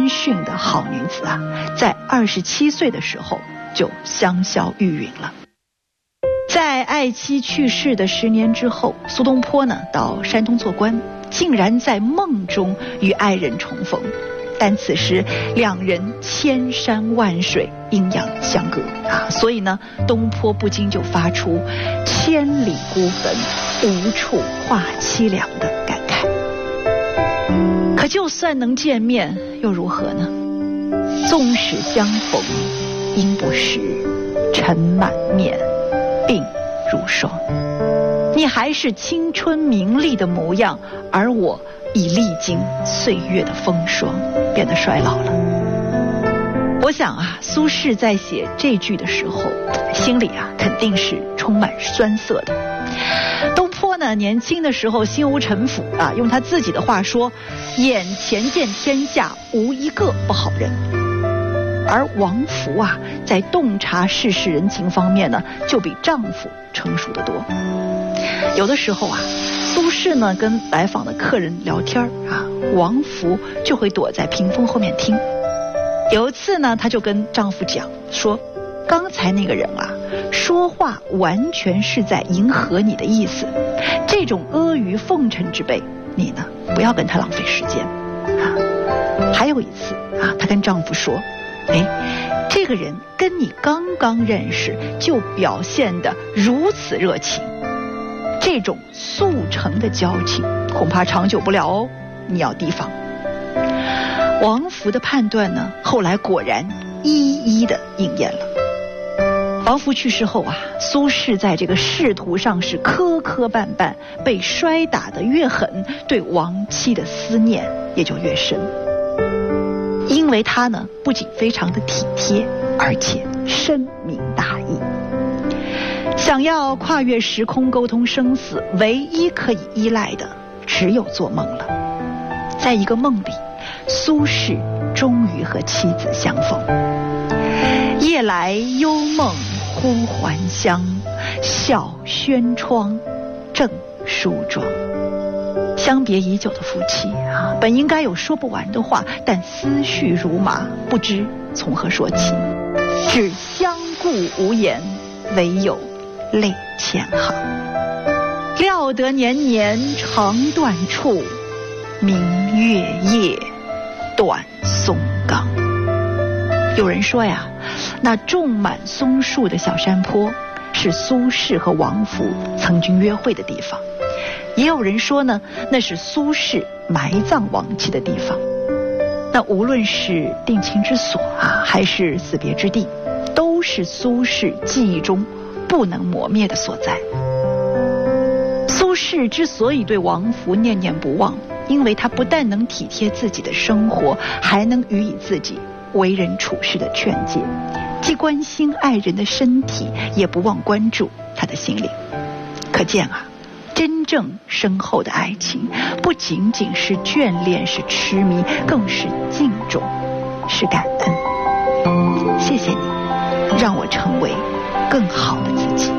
谦逊的好女子啊，在27岁的时候就香消玉殒了。在爱妻去世的10年之后，苏东坡呢到山东做官，竟然在梦中与爱人重逢，但此时两人千山万水，阴阳相隔啊，所以呢，东坡不禁就发出千里孤坟，无处话凄凉的感慨。可就算能见面又如何呢？纵使相逢应不识，尘满面，鬓如霜。你还是青春明丽的模样，而我已历经岁月的风霜，变得衰老了。我想啊，苏轼在写这句的时候，心里啊肯定是充满酸涩的。东坡呢，年轻的时候心无城府啊，用他自己的话说，眼前见天下无一个不好人。而王弗啊，在洞察世事人情方面呢，就比丈夫成熟得多。有的时候啊，苏轼呢跟来访的客人聊天啊，王弗就会躲在屏风后面听。有一次呢，她就跟丈夫讲说，刚才那个人啊，说话完全是在迎合你的意思，这种阿谀奉承之辈，你呢不要跟他浪费时间啊。还有一次啊，她跟丈夫说，这个人跟你刚刚认识就表现得如此热情，这种速成的交情恐怕长久不了哦，你要提防。王弗的判断呢，后来果然一一的应验了。王弗去世后啊，苏轼在这个仕途上是磕磕绊绊，被摔打得越狠，对亡妻的思念也就越深。因为他呢，不仅非常的体贴，而且深明大义。想要跨越时空沟通生死，唯一可以依赖的只有做梦了。在一个梦里，苏轼终于和妻子相逢。夜来幽梦忽还乡，小轩窗正梳妆。相别已久的夫妻啊，本应该有说不完的话，但思绪如麻，不知从何说起，只相顾无言，唯有泪千行。料得年年肠断处，明月夜，断松冈。有人说呀，那种满松树的小山坡是苏轼和王弗曾经约会的地方，也有人说呢，那是苏轼埋葬亡妻的地方。那无论是定情之所啊，还是死别之地，都是苏轼记忆中不能磨灭的所在。苏轼之所以对王弗念念不忘，因为他不但能体贴自己的生活，还能予以自己为人处事的劝诫，既关心爱人的身体，也不忘关注他的心灵。可见啊，真正深厚的爱情，不仅仅是眷恋，是痴迷，更是敬重，是感恩。谢谢你，让我成为更好的自己。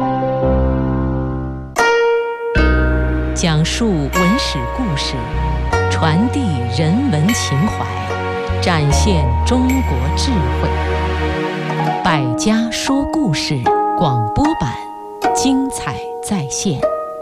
讲述文史故事，传递人文情怀，展现中国智慧。百家说故事广播版，精彩再现。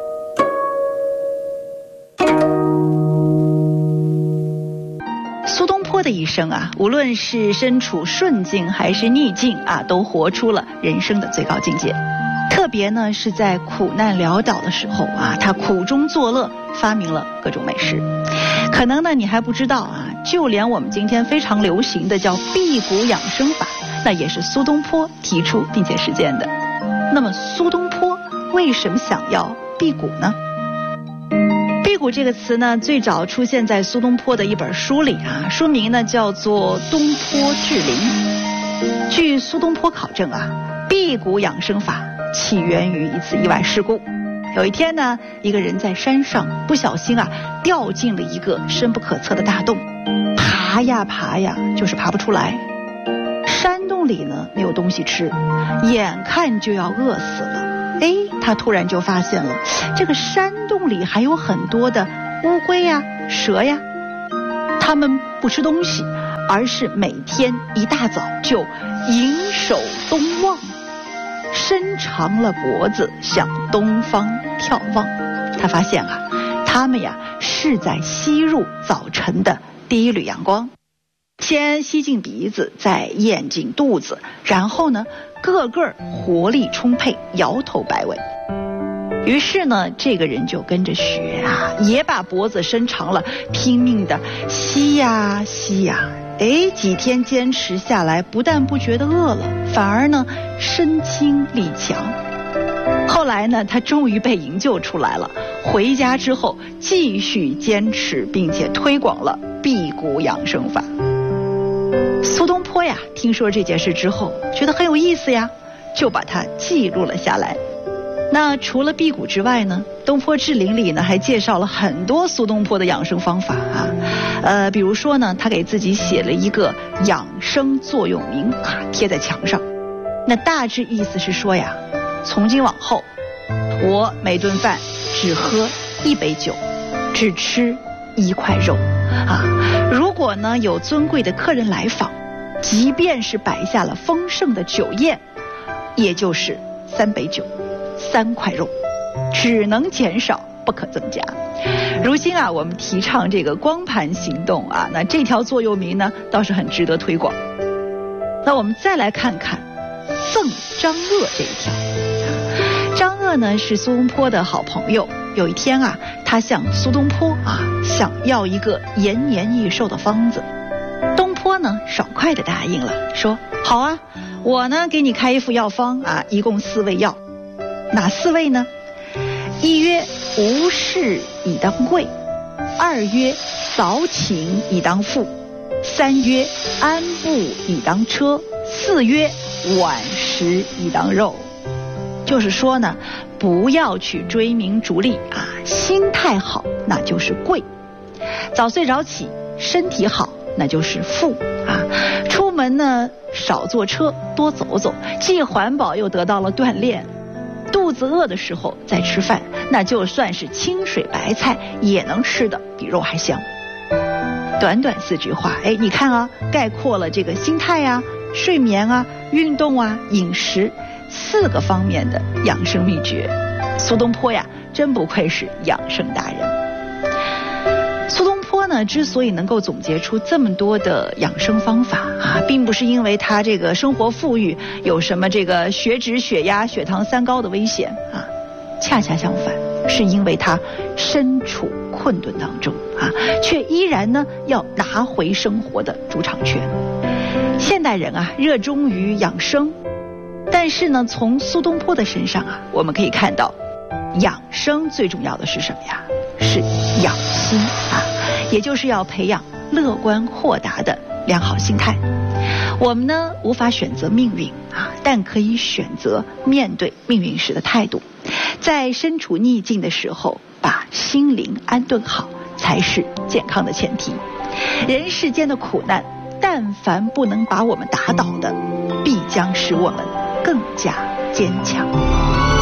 苏东坡的一生啊，无论是身处顺境还是逆境啊，都活出了人生的最高境界。特别呢是在苦难潦倒的时候啊，他苦中作乐，发明了各种美食。可能呢你还不知道啊，就连我们今天非常流行的叫辟谷养生法，那也是苏东坡提出并且实践的。那么苏东坡为什么想要辟谷呢？辟谷这个词呢，最早出现在苏东坡的一本书里啊，书名呢叫做《东坡志林》。据苏东坡考证啊，辟谷养生法起源于一次意外事故。有一天呢，一个人在山上不小心啊，掉进了一个深不可测的大洞，爬呀爬呀，就是爬不出来。山洞里呢没有东西吃，眼看就要饿死了。他突然就发现了，这个山洞里还有很多的乌龟呀、蛇呀，它们不吃东西， 而是每天一大早就迎首东望，伸长了脖子向东方眺望。他发现啊，他们呀是在吸入早晨的第一缕阳光，先吸进鼻子，再咽进肚子，然后呢个个活力充沛，摇头摆尾。于是呢，这个人就跟着学啊，也把脖子伸长了，拼命的吸呀吸呀。几天坚持下来，不但不觉得饿了，反而呢身轻力强。后来呢，他终于被营救出来了。回家之后，继续坚持，并且推广了辟谷养生法。苏东坡呀，听说这件事之后，觉得很有意思呀，就把它记录了下来。那除了辟谷之外呢，《东坡志林》里呢还介绍了很多苏东坡的养生方法啊。比如说呢，他给自己写了一个养生座右铭啊，贴在墙上。那大致意思是说呀，从今往后，我每顿饭只喝1杯酒，只吃1块肉啊。如果呢有尊贵的客人来访，即便是摆下了丰盛的酒宴，也就是3杯酒，3块肉，只能减少，不可增加。如今啊，我们提倡这个光盘行动啊，那这条座右铭呢，倒是很值得推广。那我们再来看看赠张鄂这一条。张鄂呢是苏东坡的好朋友，有一天啊，他向苏东坡啊想要一个延年益寿的方子。东坡呢爽快地答应了，说好啊，我呢给你开一副药方啊，一共4味药。哪4味呢？1曰无事以当贵，2曰早寝以当富，3曰安步以当车，4曰晚食以当肉。就是说呢，不要去追名逐利啊，心态好那就是贵，早睡早起身体好那就是富啊。出门呢少坐车，多走走，既环保又得到了锻炼。肚子饿的时候再吃饭，那就算是清水白菜也能吃的比肉还香。短短4句话，你看啊，概括了这个心态啊、睡眠啊、运动啊、饮食4个方面的养生秘诀。苏东坡呀，真不愧是养生达人。苏东坡呢，之所以能够总结出这么多的养生方法啊，并不是因为他这个生活富裕，有什么这个血脂、血压、血糖3高的危险啊，恰恰相反，是因为他身处困顿当中啊，却依然呢要拿回生活的主场权。现代人啊，热衷于养生，但是呢，从苏东坡的身上啊，我们可以看到，养生最重要的是什么呀？是养心啊，也就是要培养乐观豁达的良好心态。我们呢无法选择命运啊，但可以选择面对命运时的态度。在身处逆境的时候，把心灵安顿好，才是健康的前提。人世间的苦难，但凡不能把我们打倒的，必将使我们更加坚强。